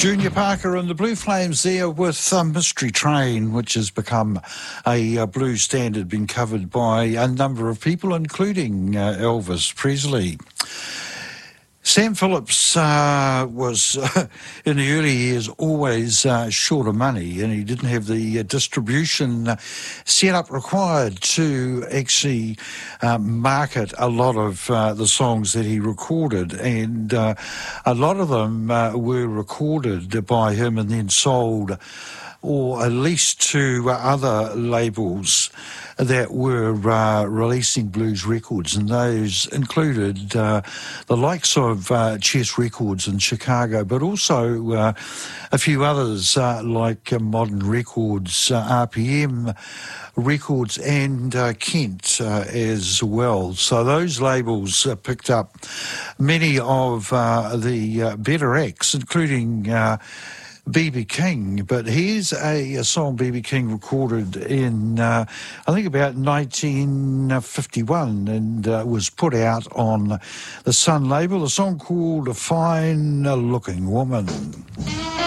Junior Parker and the Blue Flames there with Mystery Train, which has become a blues standard, been covered by a number of people, including Elvis Presley. Sam Phillips was, in the early years, always short of money, and he didn't have the distribution setup required to actually market a lot of the songs that he recorded, and a lot of them were recorded by him and then sold or at least to other labels that were releasing blues records, and those included the likes of Chess Records in Chicago, but also a few others like Modern Records, RPM Records, and Kent as well. So those labels picked up many of the better acts, including B.B. King. But here's a song B.B. King recorded in, I think, about 1951, and was put out on the Sun label, a song called A Fine Looking Woman.